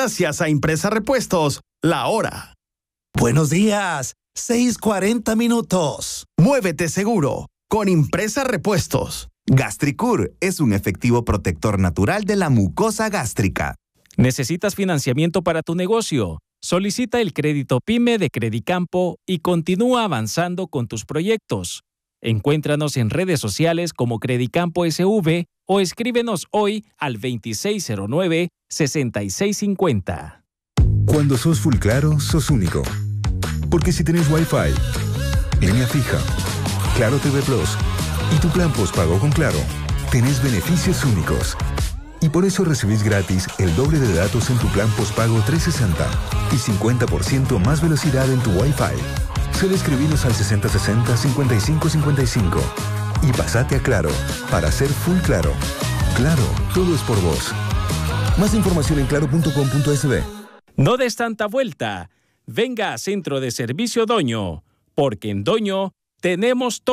Gracias a Impresa Repuestos, la hora. Buenos días, 6:40. Muévete seguro con Impresa Repuestos. Gastricur es un efectivo protector natural de la mucosa gástrica. ¿Necesitas financiamiento para tu negocio? Solicita el crédito PYME de Credicampo y continúa avanzando con tus proyectos. Encuéntranos en redes sociales como Credicampo SV o escríbenos hoy al 2609-6650. Cuando sos full claro, sos único. Porque si tenés Wi-Fi, línea fija, Claro TV Plus y tu plan postpago con Claro, tenés beneficios únicos. Y por eso recibís gratis el doble de datos en tu plan postpago 360 y 50% más velocidad en tu Wi-Fi. Solo escribinos al 6060-5555 y pasate a Claro para ser full claro. Claro, todo es por vos. Más información en claro.com.sb. No des tanta vuelta. Venga a Centro de Servicio Doño, porque en Doño tenemos todo.